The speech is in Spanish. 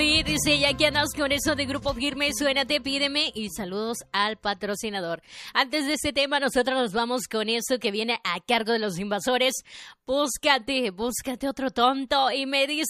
Oye, dice, ya que andas con eso de Grupo Firme, suénate, pídeme y saludos al patrocinador. Antes de este tema, nosotros nos vamos con eso que viene a cargo de Los Invasores. Búscate otro tonto. Y me dice